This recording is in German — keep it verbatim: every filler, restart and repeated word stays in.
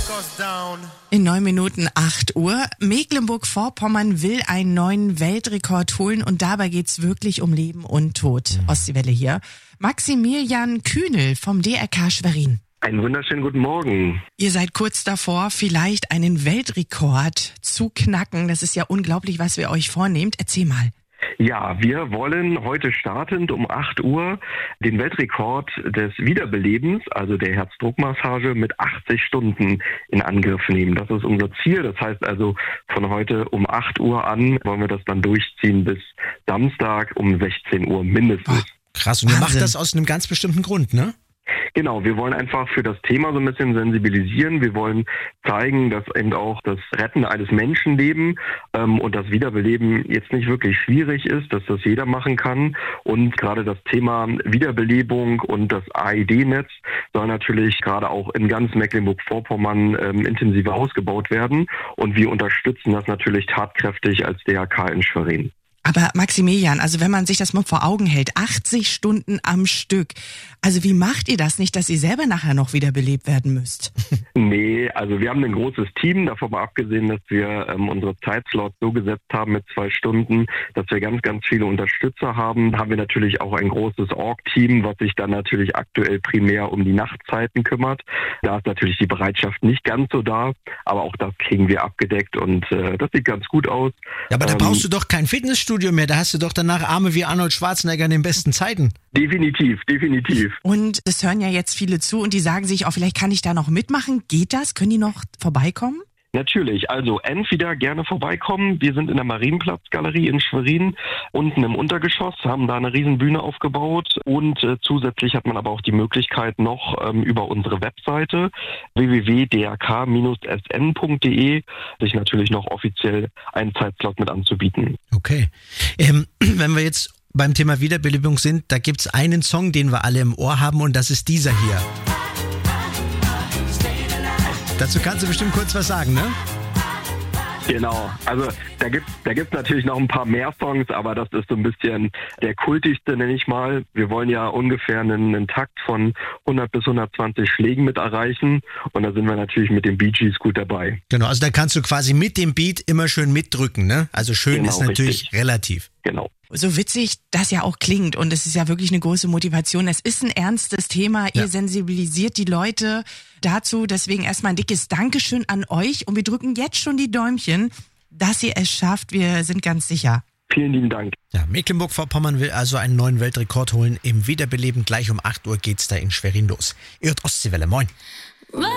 In neun Minuten acht Uhr. Mecklenburg-Vorpommern will einen neuen Weltrekord holen und dabei geht's wirklich um Leben und Tod. Mhm. Ostseewelle hier. Maximilian Kühnel vom D R K Schwerin. Einen wunderschönen guten Morgen. Ihr seid kurz davor, vielleicht einen Weltrekord zu knacken. Das ist ja unglaublich, was ihr euch vornehmt. Erzähl mal. Ja, wir wollen heute startend um acht Uhr den Weltrekord des Wiederbelebens, also der Herzdruckmassage, mit achtzig Stunden in Angriff nehmen. Das ist unser Ziel. Das heißt also, von heute um acht Uhr an wollen wir das dann durchziehen bis Samstag um sechzehn Uhr mindestens. Oh, krass. Und ihr macht das aus einem ganz bestimmten Grund, ne? Genau, wir wollen einfach für das Thema so ein bisschen sensibilisieren. Wir wollen zeigen, dass eben auch das Retten eines Menschenlebens ähm, und das Wiederbeleben jetzt nicht wirklich schwierig ist, dass das jeder machen kann. Und gerade das Thema Wiederbelebung und das A E D-Netz soll natürlich gerade auch in ganz Mecklenburg-Vorpommern ähm, intensiver ausgebaut werden. Und wir unterstützen das natürlich tatkräftig als D R K in Schwerin. Aber Maximilian, also wenn man sich das mal vor Augen hält, achtzig Stunden am Stück, also wie macht ihr das nicht, dass ihr selber nachher noch wiederbelebt werden müsst? Nee, also wir haben ein großes Team, davon mal abgesehen, dass wir ähm, unsere Zeitslots so gesetzt haben mit zwei Stunden, dass wir ganz, ganz viele Unterstützer haben. Haben wir natürlich auch ein großes Org-Team, was sich dann natürlich aktuell primär um die Nachtzeiten kümmert. Da ist natürlich die Bereitschaft nicht ganz so da, aber auch das kriegen wir abgedeckt und äh, das sieht ganz gut aus. Ja, aber da ähm, brauchst du doch kein Fitnessstudio mehr, da hast du doch danach Arme wie Arnold Schwarzenegger in den besten Zeiten. Definitiv, definitiv. Und es hören ja jetzt viele zu und die sagen sich, oh, vielleicht kann ich da noch mitmachen. Geht das? Können die noch vorbeikommen? Natürlich, also entweder gerne vorbeikommen. Wir sind in der Marienplatzgalerie in Schwerin, unten im Untergeschoss, haben da eine riesen Bühne aufgebaut und äh, zusätzlich hat man aber auch die Möglichkeit noch ähm, über unsere Webseite w w w punkt d r k s n punkt d e sich natürlich noch offiziell einen Zeitslot mit anzubieten. Okay, ähm, wenn wir jetzt beim Thema Wiederbelebung sind, da gibt's einen Song, den wir alle im Ohr haben und das ist dieser hier. Dazu kannst du bestimmt kurz was sagen, ne? Genau, also da gibt da gibt's natürlich noch ein paar mehr Songs, aber das ist so ein bisschen der kultigste, nenne ich mal. Wir wollen ja ungefähr einen, einen Takt von hundert bis hundertzwanzig Schlägen mit erreichen und da sind wir natürlich mit den Bee Gees gut dabei. Genau, also da kannst du quasi mit dem Beat immer schön mitdrücken, ne? Also schön Genau, ist natürlich richtig. relativ. Genau. So witzig das ja auch klingt und es ist ja wirklich eine große Motivation. Es ist ein ernstes Thema. Ja. Ihr sensibilisiert die Leute dazu. Deswegen erstmal ein dickes Dankeschön an euch und wir drücken jetzt schon die Däumchen, dass ihr es schafft. Wir sind ganz sicher. Vielen lieben Dank. Ja, Mecklenburg-Vorpommern will also einen neuen Weltrekord holen. Im Wiederbeleben gleich um acht Uhr geht's da in Schwerin los. Ihr hört Ostseewelle, moin.